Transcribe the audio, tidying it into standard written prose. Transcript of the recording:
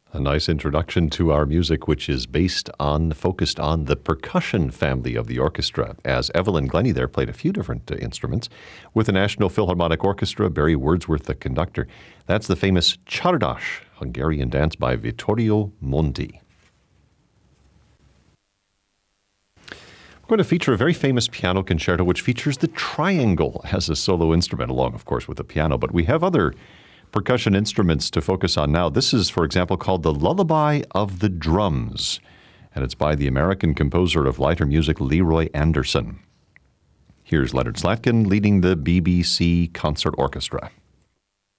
A nice introduction to our music, which is focused on the percussion family of the orchestra, as Evelyn Glennie there played a few different instruments. With the National Philharmonic Orchestra, Barry Wordsworth, the conductor. That's the famous Csárdás, Hungarian dance by Vittorio Monti. We're going to feature a very famous piano concerto, which features the triangle as a solo instrument, along, of course, with the piano. But we have other percussion instruments to focus on now. This is, for example, called the Lullaby of the Drums, and it's by the American composer of lighter music, Leroy Anderson. Here's Leonard Slatkin leading the BBC Concert Orchestra.